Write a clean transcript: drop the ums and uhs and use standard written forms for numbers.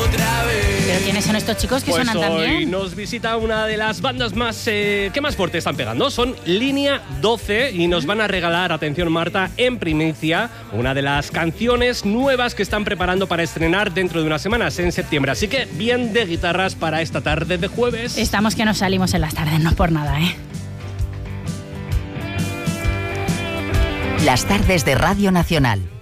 otra vez. ¿Pero quiénes son estos chicos que suenan tan bien? Hoy nos visita una de las bandas más que más fuerte están pegando. Son Línea 12 y nos van a regalar, atención Marta, en primicia, una de las canciones nuevas que están preparando para estrenar dentro de unas semanas, en septiembre. Así que bien de guitarras para esta tarde de jueves. Estamos que nos salimos en las tardes, no por nada, ¿eh? Las tardes de Radio Nacional.